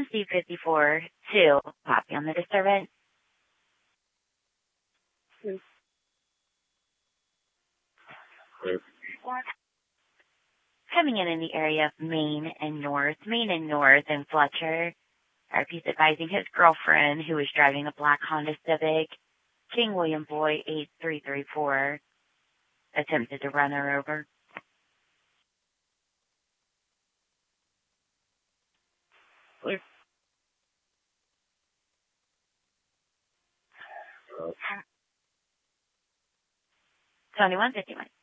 MC54-2, copy on the disturbance. Coming in the area of Main and North and Fletcher. He's advising his girlfriend, who was driving a black Honda Civic, King William Boy 8334, attempted to run her over. Clear. 2151.